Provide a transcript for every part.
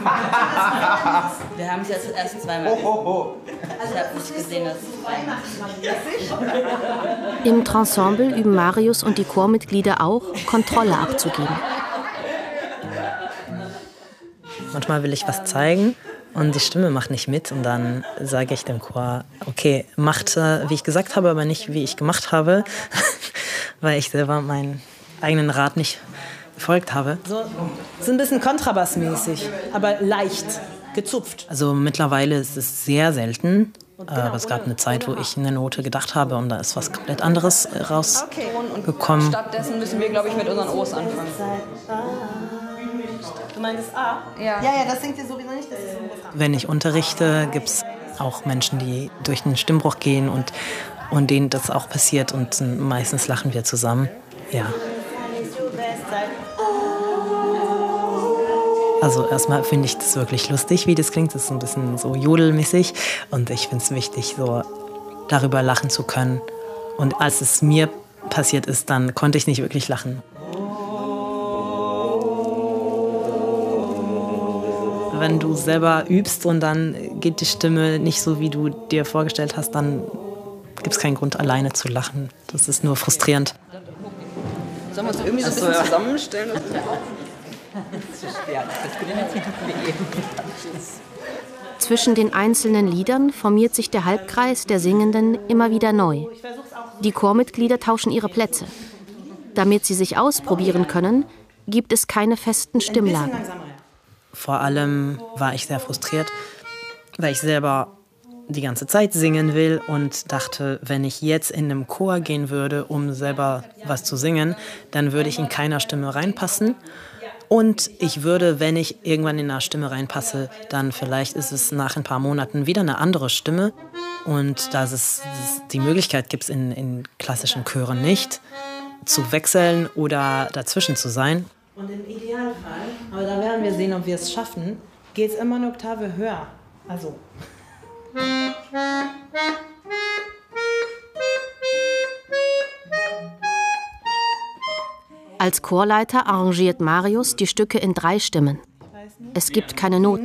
Wir haben es jetzt erst zweimal gesehen. Ich habe nicht gesehen, dass es Im Trensemble üben Marius und die Chormitglieder auch, Kontrolle abzugeben. Manchmal will ich was zeigen und die Stimme macht nicht mit. Und dann sage ich dem Chor, okay, macht, wie ich gesagt habe, aber nicht, wie ich gemacht habe. Weil ich selber meinen eigenen Rat nicht befolgt habe. So ein bisschen kontrabassmäßig, aber leicht, gezupft. Also mittlerweile ist es sehr selten. Aber es gab eine Zeit, wo ich eine Note gedacht habe und da ist was komplett anderes rausgekommen. Stattdessen müssen wir, glaube ich, mit unseren O's anfangen. Du meinst A? Ja. Ja, das singt ihr sowieso nicht, das ist so ein Refrain. Wenn ich unterrichte, gibt es auch Menschen, die durch den Stimmbruch gehen und denen das auch passiert und meistens lachen wir zusammen. Ja. Also erstmal finde ich das wirklich lustig, wie das klingt. Das ist ein bisschen so jodelmäßig und ich finde es wichtig, so darüber lachen zu können. Und als es mir passiert ist, dann konnte ich nicht wirklich lachen. Wenn du selber übst und dann geht die Stimme nicht so, wie du dir vorgestellt hast, dann gibt es keinen Grund, alleine zu lachen. Das ist nur frustrierend. Sollen wir uns irgendwie so ein bisschen zusammenstellen? Zwischen den einzelnen Liedern formiert sich der Halbkreis der Singenden immer wieder neu. Die Chormitglieder tauschen ihre Plätze. Damit sie sich ausprobieren können, gibt es keine festen Stimmlagen. Vor allem war ich sehr frustriert, weil ich selber die ganze Zeit singen will und dachte, wenn ich jetzt in einem Chor gehen würde, um selber was zu singen, dann würde ich in keiner Stimme reinpassen. Und ich würde, wenn ich irgendwann in einer Stimme reinpasse, dann vielleicht ist es nach ein paar Monaten wieder eine andere Stimme. Und dass es die Möglichkeit gibt, in klassischen Chören nicht, zu wechseln oder dazwischen zu sein. Und im Idealfall, aber da werden wir sehen, ob wir es schaffen, geht es immer eine Oktave höher. Also. Als Chorleiter arrangiert Marius die Stücke in 3 Stimmen. Es gibt keine Noten.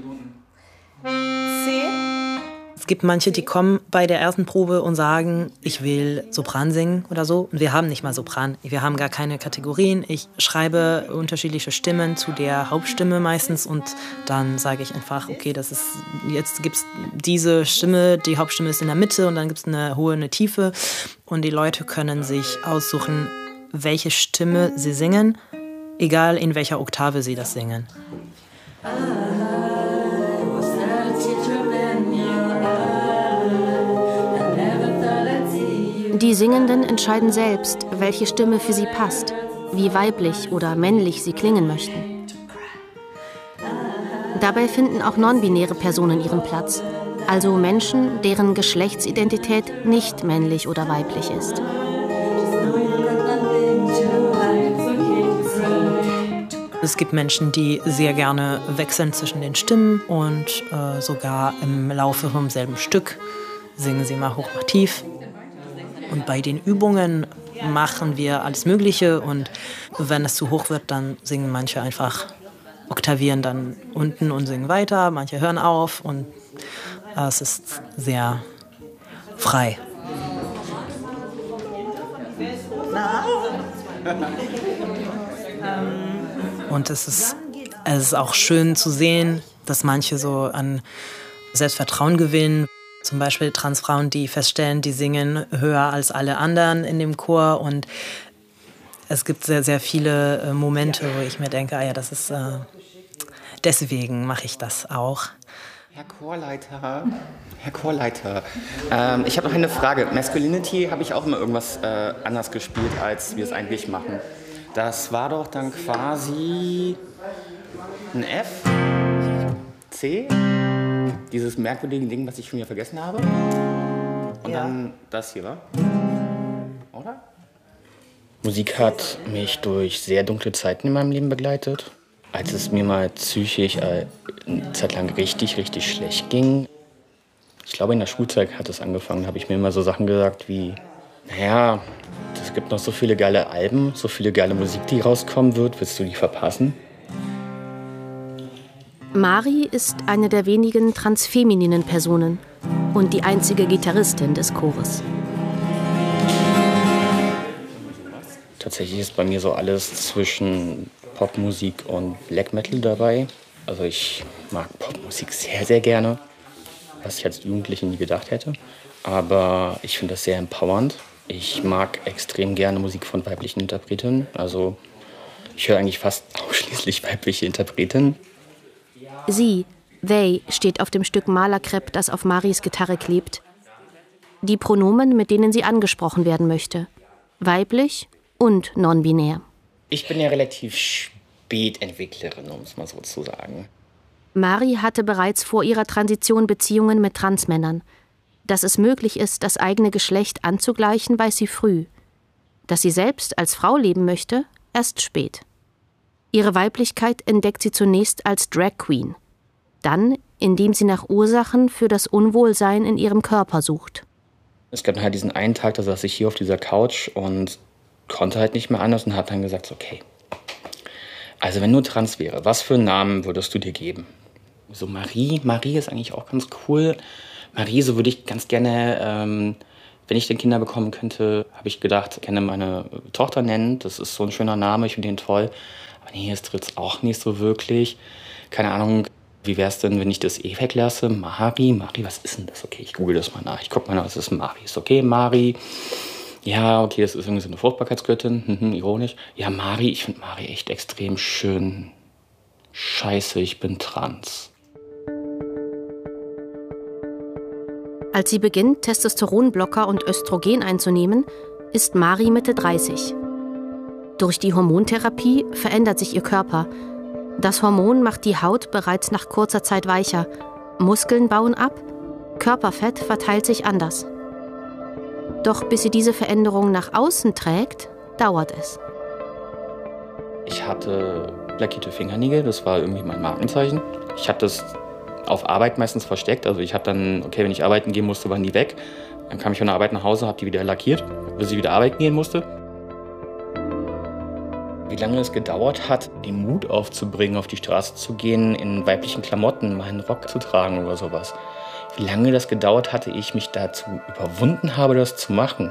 C. Es gibt manche, die kommen bei der ersten Probe und sagen, ich will Sopran singen oder so. Und wir haben nicht mal Sopran. Wir haben gar keine Kategorien. Ich schreibe unterschiedliche Stimmen zu der Hauptstimme meistens und dann sage ich einfach, okay, jetzt gibt es diese Stimme, die Hauptstimme ist in der Mitte und dann gibt es eine hohe, eine tiefe. Und die Leute können sich aussuchen, welche Stimme sie singen, egal in welcher Oktave sie das singen. Die Singenden entscheiden selbst, welche Stimme für sie passt, wie weiblich oder männlich sie klingen möchten. Dabei finden auch non-binäre Personen ihren Platz, also Menschen, deren Geschlechtsidentität nicht männlich oder weiblich ist. Es gibt Menschen, die sehr gerne wechseln zwischen den Stimmen und sogar im Laufe vom selben Stück singen sie mal hoch, mal tief. Und bei den Übungen machen wir alles Mögliche und wenn es zu hoch wird, dann singen manche einfach, oktavieren dann unten und singen weiter, manche hören auf und es ist sehr frei. Und es ist auch schön zu sehen, dass manche so an Selbstvertrauen gewinnen. Zum Beispiel Transfrauen, die feststellen, die singen höher als alle anderen in dem Chor. Und es gibt sehr, sehr viele Momente, wo ich mir denke, das ist deswegen mache ich das auch. Herr Chorleiter, ich habe noch eine Frage. Masculinity habe ich auch immer irgendwas anders gespielt, als wir es eigentlich machen. Das war doch dann quasi ein F, C, dieses merkwürdige Ding, was ich schon wieder vergessen habe. Und dann das hier, wa? Oder? Musik hat mich durch sehr dunkle Zeiten in meinem Leben begleitet. Als es mir mal psychisch eine Zeit lang richtig, richtig schlecht ging. Ich glaube, in der Schulzeit hat es angefangen, habe ich mir immer so Sachen gesagt wie, naja, es gibt noch so viele geile Alben, so viele geile Musik, die rauskommen wird, willst du die verpassen? Mari ist eine der wenigen transfemininen Personen und die einzige Gitarristin des Chores. Tatsächlich ist bei mir so alles zwischen Popmusik und Black Metal dabei. Also ich mag Popmusik sehr, sehr gerne, was ich als Jugendliche nie gedacht hätte. Aber ich finde das sehr empowernd. Ich mag extrem gerne Musik von weiblichen Interpretinnen. Also ich höre eigentlich fast ausschließlich weibliche Interpretinnen. Sie, they, steht auf dem Stück Malerkrepp, das auf Maris Gitarre klebt. Die Pronomen, mit denen sie angesprochen werden möchte. Weiblich und non-binär. Ich bin ja relativ Spätentwicklerin, um es mal so zu sagen. Mari hatte bereits vor ihrer Transition Beziehungen mit Transmännern. Dass es möglich ist, das eigene Geschlecht anzugleichen, weiß sie früh. Dass sie selbst als Frau leben möchte, erst spät. Ihre Weiblichkeit entdeckt sie zunächst als Drag Queen. Dann, indem sie nach Ursachen für das Unwohlsein in ihrem Körper sucht. Es gab halt diesen einen Tag, da saß ich hier auf dieser Couch und konnte halt nicht mehr anders und habe dann gesagt, okay, also wenn du trans wäre, was für einen Namen würdest du dir geben? So Marie ist eigentlich auch ganz cool. Marie, so würde ich ganz gerne, wenn ich denn Kinder bekommen könnte, habe ich gedacht, gerne meine Tochter nennen. Das ist so ein schöner Name, ich finde den toll. Aber nee, es tritt auch nicht so wirklich. Keine Ahnung, wie wäre es denn, wenn ich das weglasse? Mari, was ist denn das? Okay, ich google das mal nach. Ich gucke mal nach, was ist Mari? Ist okay, Mari. Ja, okay, das ist irgendwie so eine Fruchtbarkeitsgöttin. Ironisch. Ja, Mari, ich finde Mari echt extrem schön. Scheiße, ich bin trans. Als sie beginnt, Testosteronblocker und Östrogen einzunehmen, ist Mari Mitte 30. Durch die Hormontherapie verändert sich ihr Körper. Das Hormon macht die Haut bereits nach kurzer Zeit weicher. Muskeln bauen ab, Körperfett verteilt sich anders. Doch bis sie diese Veränderung nach außen trägt, dauert es. Ich hatte lackierte Fingernägel, das war irgendwie mein Markenzeichen. Ich habe das auf Arbeit meistens versteckt. Also ich habe dann, okay, wenn ich arbeiten gehen musste, waren die weg. Dann kam ich von der Arbeit nach Hause, habe die wieder lackiert, bis ich wieder arbeiten gehen musste. Wie lange es gedauert hat, den Mut aufzubringen, auf die Straße zu gehen, in weiblichen Klamotten mal einen Rock zu tragen oder sowas. Wie lange das gedauert hatte, ich mich dazu überwunden habe, das zu machen.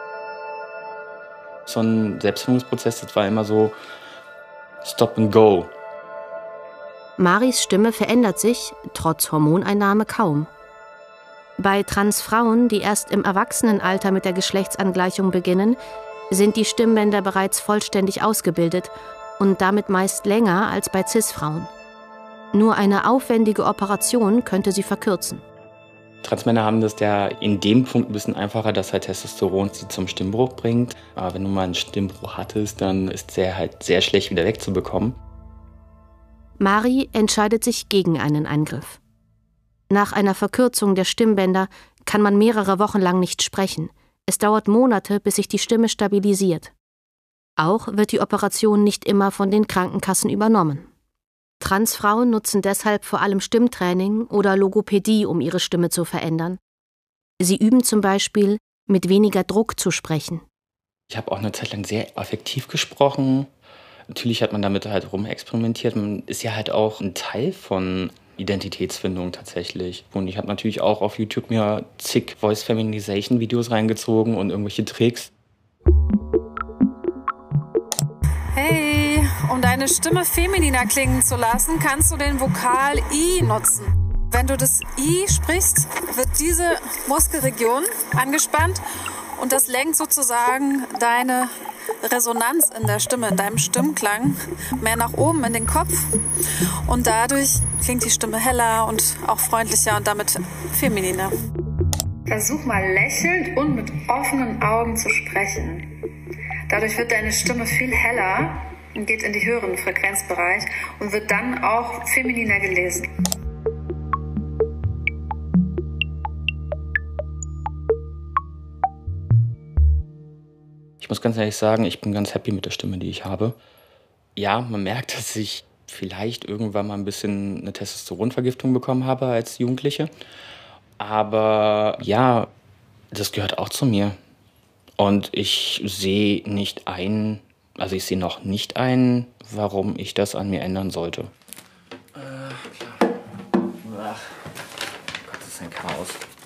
So ein Selbstfindungsprozess, das war immer so Stop and Go. Maris Stimme verändert sich, trotz Hormoneinnahme, kaum. Bei Transfrauen, die erst im Erwachsenenalter mit der Geschlechtsangleichung beginnen, sind die Stimmbänder bereits vollständig ausgebildet und damit meist länger als bei Cis-Frauen. Nur eine aufwendige Operation könnte sie verkürzen. Transmänner haben das ja in dem Punkt ein bisschen einfacher, dass halt Testosteron sie zum Stimmbruch bringt. Aber wenn du mal einen Stimmbruch hattest, dann ist der halt sehr schlecht wieder wegzubekommen. Mari entscheidet sich gegen einen Eingriff. Nach einer Verkürzung der Stimmbänder kann man mehrere Wochen lang nicht sprechen. Es dauert Monate, bis sich die Stimme stabilisiert. Auch wird die Operation nicht immer von den Krankenkassen übernommen. Transfrauen nutzen deshalb vor allem Stimmtraining oder Logopädie, um ihre Stimme zu verändern. Sie üben zum Beispiel, mit weniger Druck zu sprechen. Ich habe auch eine Zeit lang sehr effektiv gesprochen. Natürlich hat man damit halt rumexperimentiert. Man ist ja halt auch ein Teil von Identitätsfindung tatsächlich. Und ich habe natürlich auch auf YouTube mir zig Voice-Feminization-Videos reingezogen und irgendwelche Tricks. Hey, um deine Stimme femininer klingen zu lassen, kannst du den Vokal I nutzen. Wenn du das I sprichst, wird diese Muskelregion angespannt und das lenkt sozusagen deine Resonanz in der Stimme, in deinem Stimmklang mehr nach oben in den Kopf und dadurch klingt die Stimme heller und auch freundlicher und damit femininer. Versuch mal lächelnd und mit offenen Augen zu sprechen. Dadurch wird deine Stimme viel heller und geht in den höheren Frequenzbereich und wird dann auch femininer gelesen. Ich muss ganz ehrlich sagen, ich bin ganz happy mit der Stimme, die ich habe. Ja, man merkt, dass ich vielleicht irgendwann mal ein bisschen eine Testosteronvergiftung bekommen habe als Jugendliche. Aber ja, das gehört auch zu mir. Und ich sehe noch nicht ein, warum ich das an mir ändern sollte. Klar. ein Chaos.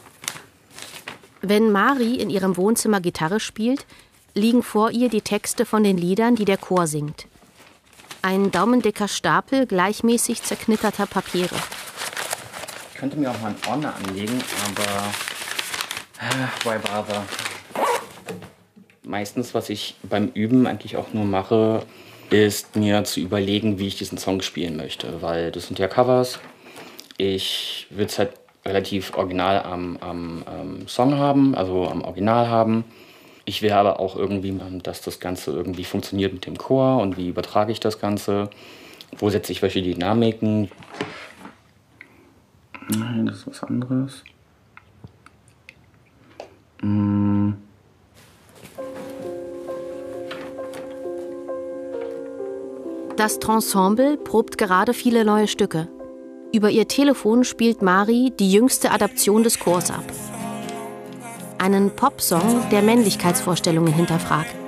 Wenn Mari in ihrem Wohnzimmer Gitarre spielt, liegen vor ihr die Texte von den Liedern, die der Chor singt. Ein daumendicker Stapel gleichmäßig zerknitterter Papiere. Ich könnte mir auch mal einen Ordner anlegen, aber why bother? Meistens, was ich beim Üben eigentlich auch nur mache, ist mir zu überlegen, wie ich diesen Song spielen möchte. Weil das sind ja Covers. Ich will es halt relativ original am Song haben, also am Original haben. Ich will aber auch irgendwie, dass das Ganze irgendwie funktioniert mit dem Chor und wie übertrage ich das Ganze. Wo setze ich welche Dynamiken? Nein, das ist was anderes. Das Trensemble probt gerade viele neue Stücke. Über ihr Telefon spielt Mari die jüngste Adaption des Chors ab. Einen Popsong, der Männlichkeitsvorstellungen hinterfragt.